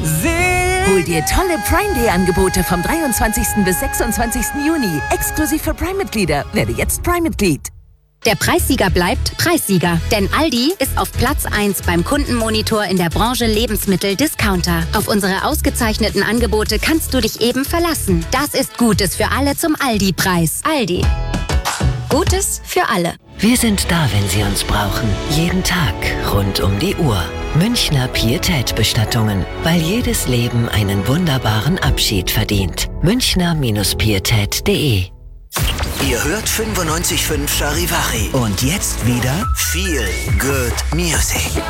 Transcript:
Hol dir tolle Prime Day Angebote vom 23. bis 26. Juni. Exklusiv für Prime-Mitglieder. Werde jetzt Prime-Mitglied. Der Preissieger bleibt Preissieger, denn Aldi ist auf Platz 1 beim Kundenmonitor in der Branche Lebensmittel-Discounter. Auf unsere ausgezeichneten Angebote kannst du dich eben verlassen. Das ist Gutes für alle zum Aldi-Preis. Aldi. Gutes für alle. Wir sind da, wenn Sie uns brauchen. Jeden Tag, rund um die Uhr. Münchner Pietät-Bestattungen. Weil jedes Leben einen wunderbaren Abschied verdient. Münchner-Pietät.de. Ihr hört 95.5 Charivari. Und jetzt wieder Feel Good Music.